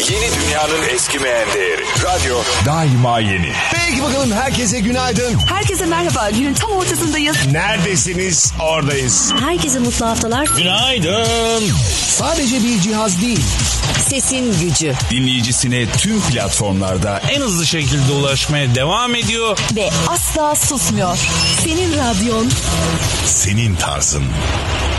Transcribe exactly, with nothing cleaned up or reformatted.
Yeni dünyanın eskimeyen değeri. Radyo daima yeni. Peki bakalım, herkese günaydın. Herkese merhaba. Günün tam ortasındayız. Neredesiniz? Oradayız. Herkese mutlu haftalar. Günaydın. Sadece bir cihaz değil, Sesin gücü. Dinleyicisine tüm platformlarda en hızlı şekilde ulaşmaya devam ediyor. Ve asla susmuyor. Senin radyon. Senin tarzın.